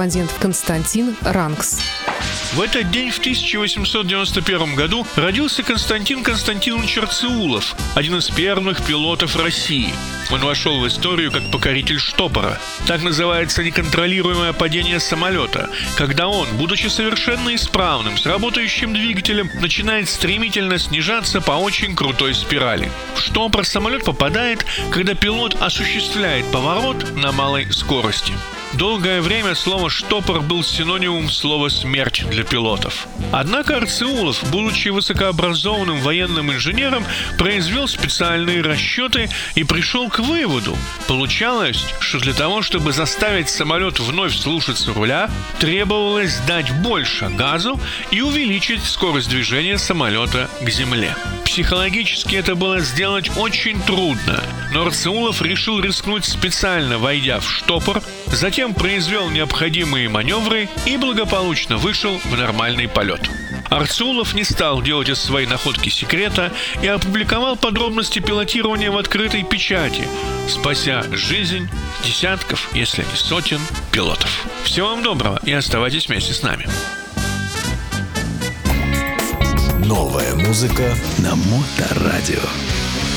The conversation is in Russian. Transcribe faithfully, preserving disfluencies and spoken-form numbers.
корреспондент Константин Ранкс. В этот день в тысяча восемьсот девяносто первом году родился Константин Константинович Арцеулов, один из первых пилотов России. Он вошел в историю как покоритель штопора. Так называется неконтролируемое падение самолета, когда он, будучи совершенно исправным, с работающим двигателем, начинает стремительно снижаться по очень крутой спирали. В штопор самолет попадает, когда пилот осуществляет поворот на малой скорости. Долгое время слово «штопор» был синонимом слова «смерть» для пилотов. Однако Арцеулов, будучи высокообразованным военным инженером, произвел специальные расчеты и пришел к выводу. Получалось, что для того, чтобы заставить самолет вновь слушаться руля, требовалось дать больше газу и увеличить скорость движения самолета к земле. Психологически это было сделать очень трудно, но Арцеулов решил рискнуть, специально войдя в штопор, затем произвел необходимые маневры и благополучно вышел в нормальный полет. Арцеулов не стал делать из своей находки секрета и опубликовал подробности пилотирования в открытой печати, спася жизнь десятков, если не сотен пилотов. Всего вам доброго и оставайтесь вместе с нами. Новая музыка на Моторадио.